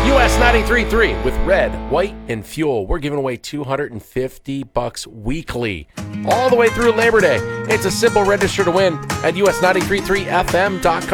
US 93.3 with Red, White, and Fuel. We're giving away $250 weekly, all the way through Labor Day. It's a simple register to win at us933fm.com.